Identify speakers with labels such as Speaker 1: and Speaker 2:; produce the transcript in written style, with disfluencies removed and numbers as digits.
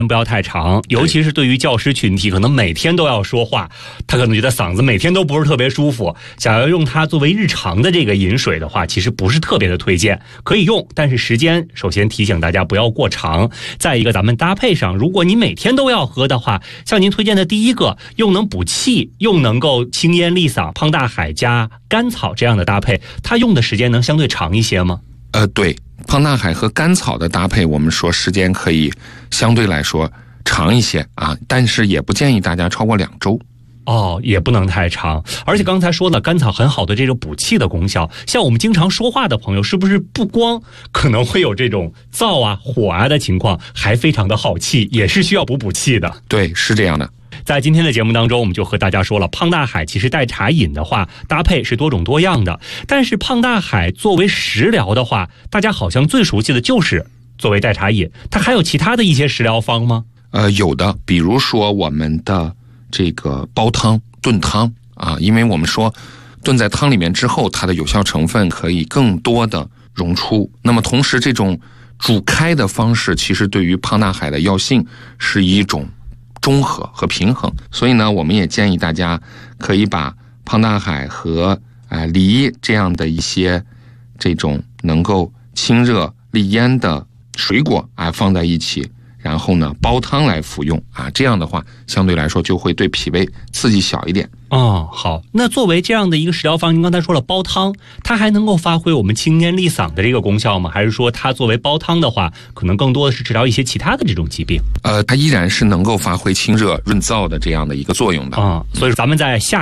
Speaker 1: 不要太长，尤其是对于教师群体，可能每天都要说话，他可能觉得嗓子每天都不是特别舒服，想要用它作为日常的这个饮水的话，其实不是特别的推荐。可以用，但是时间首先提醒大家不要过长。再一个，咱们搭配上，如果你每天都要喝的话，像您推荐的第一个，又能补气，又能够清咽利嗓，胖大海加甘草这样的搭配，它用的时间能相对长一些吗？
Speaker 2: 对，胖大海和甘草的搭配，我们说时间可以相对来说长一些啊，但是也不建议大家超过2周。
Speaker 1: 也不能太长。而且刚才说了，甘草很好的这种补气的功效，像我们经常说话的朋友，是不是不光可能会有这种燥啊、火啊的情况，还非常的好气，也是需要补气的。
Speaker 2: 对，是这样的。
Speaker 1: 在今天的节目当中，我们就和大家说了，胖大海其实代茶饮的话，搭配是多种多样的。但是胖大海作为食疗的话，大家好像最熟悉的就是作为代茶饮，它还有其他的一些食疗方吗？
Speaker 2: 有的，比如说我们的这个煲汤、炖汤啊，因为我们说炖在汤里面之后，它的有效成分可以更多的溶出。那么同时，这种煮开的方式，其实对于胖大海的药性是一种中和和平衡。所以呢，我们也建议大家可以把胖大海和梨这样的一些这种能够清热利咽的水果放在一起，然后呢煲汤来服用这样的话相对来说就会对脾胃刺激小一点。
Speaker 1: 好，那作为这样的一个食疗方，您刚才说了煲汤，它还能够发挥我们清咽利嗓的这个功效吗？还是说它作为煲汤的话，可能更多的是治疗一些其他的这种疾病？
Speaker 2: 它依然是能够发挥清热润燥的这样的一个作用的。
Speaker 1: 所以咱们在下